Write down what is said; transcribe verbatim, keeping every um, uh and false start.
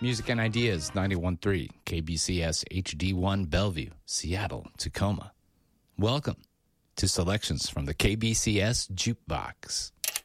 Music and Ideas, ninety-one point three, K B C S H D one Bellevue, Seattle, Tacoma. Welcome to selections from the K B C S Jukebox.